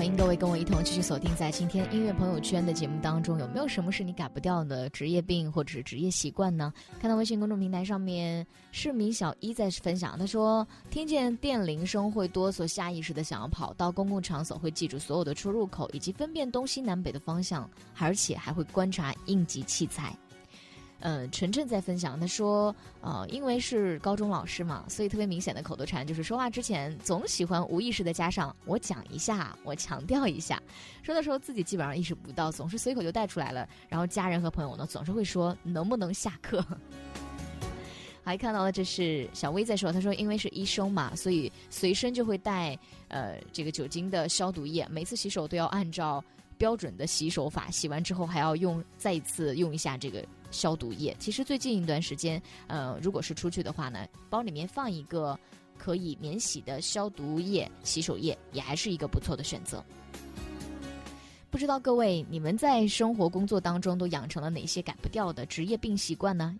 欢迎各位跟我一同继续锁定在今天音乐朋友圈的节目当中。有没有什么是你改不掉的职业病或者是职业习惯呢？看到微信公众平台上面市民小一在分享，他说听见电铃声会哆嗦，下意识的想要跑到公共场所，会记住所有的出入口以及分辨东西南北的方向，而且还会观察应急器材。晨晨在分享，他说因为是高中老师嘛，所以特别明显的口头禅就是说话之前总喜欢无意识的加上我讲一下，我强调一下，说的时候自己基本上意识不到，总是随口就带出来了，然后家人和朋友呢总是会说能不能下课。还看到了，这是小薇在说，他说因为是医生嘛，所以随身就会带这个酒精的消毒液，每次洗手都要按照标准的洗手法，洗完之后还要再一次用一下这个消毒液。其实最近一段时间如果是出去的话呢，包里面放一个可以免洗的消毒液、洗手液也还是一个不错的选择。不知道各位你们在生活工作当中都养成了哪些改不掉的职业病习惯呢？